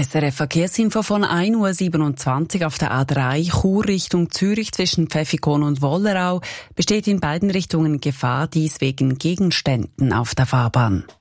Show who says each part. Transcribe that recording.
Speaker 1: SRF Verkehrsinfo von 1:27 Uhr auf der A3 Chur Richtung Zürich zwischen Pfäffikon und Wollerau besteht in beiden Richtungen Gefahr, dies wegen Gegenständen auf der Fahrbahn.